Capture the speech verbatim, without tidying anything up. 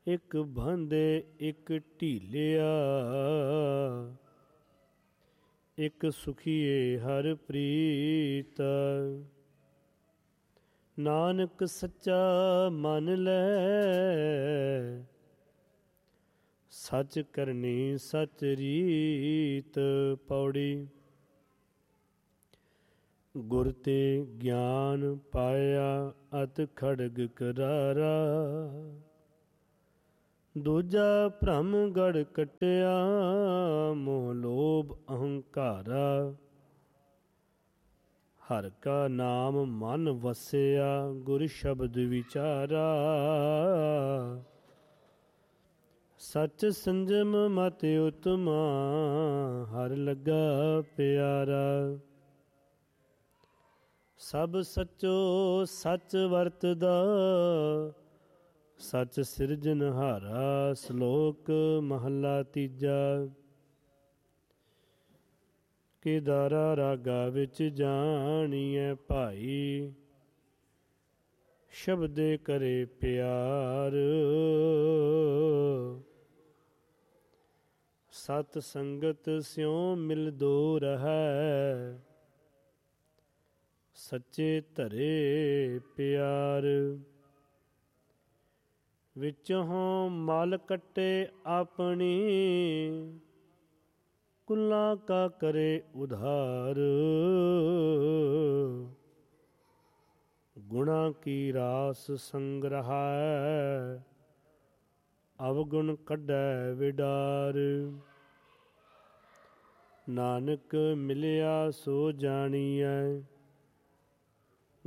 ਇੱਕ ਬੰਦੇ ਇੱਕ ਢੀਲਿਆ, ਇੱਕ ਸੁਖੀਏ ਹਰ ਪ੍ਰੀਤ। ਨਾਨਕ ਸੱਚਾ ਮੰਨ ਲੈ, ਸੱਚ ਕਰਨੀ ਸੱਚ ਰੀਤ। ਪੌੜੀ। ਗੁਰ ਤੇ ਗਿਆਨ ਪਾਇਆ ਅਤ ਖੜਗ ਕਰਾਰਾ, ਦੂਜਾ ਭ੍ਰਮ ਗੜ ਕੱਟਿਆ ਮੋਹ ਲੋਭ ਅਹੰਕਾਰਾ। ਹਰ ਕਾ ਨਾਮ ਮਨ ਵਸਿਆ ਗੁਰ ਸ਼ਬਦ ਵਿਚਾਰਾ, ਸਚ ਸੰਜਮ ਮਤ ਉਤਮਾ ਹਰ ਲੱਗਾ ਪਿਆਰਾ। ਸਭ ਸਚੋ ਸਚ ਵਰਤਦਾ ਸਚ ਸਿਰਜਨਹਾਰਾ। ਸ਼ਲੋਕ ਮਹੱਲਾ ਤੀਜਾ। ਕੇਦਾਰਾ ਰਾਗਾ ਵਿੱਚ ਜਾਣੀਐ ਭਾਈ, ਸ਼ਬਦੇ ਕਰੇ ਪਿਆਰ। ਸਤ ਸੰਗਤ ਸਿਉ ਮਿਲਦੋ ਰਹੈ, ਸੱਚੇ ਧਰੇ ਪਿਆਰ। ਵਿੱਚੋਂ ਮਲ ਕੱਟੇ ਆਪਣੀ, ਕੁਲਾਂ ਕਾ ਕਰੇ ਉਧਾਰ। ਗੁਣਾ ਕੀ ਰਾਸ ਸੰਗ੍ਰਹੈ, ਅਵਗੁਣ ਕੱਢੈ ਵਿਡਾਰ। ਨਾਨਕ ਮਿਲਿਆ ਸੋ ਜਾਣੀਐ,